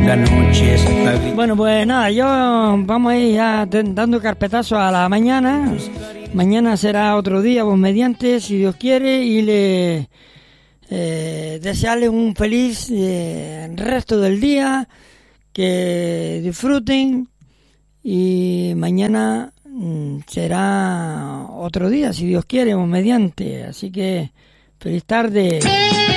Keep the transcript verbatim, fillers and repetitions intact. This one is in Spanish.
la noche es gris. Bueno, pues nada, yo vamos a ir ya dando carpetazo a la mañana. Mañana será otro día, pues mediante, si Dios quiere, y le eh, desearles un feliz eh, resto del día, que disfruten, y mañana mm, será otro día, si Dios quiere, pues mediante. Así que feliz tarde.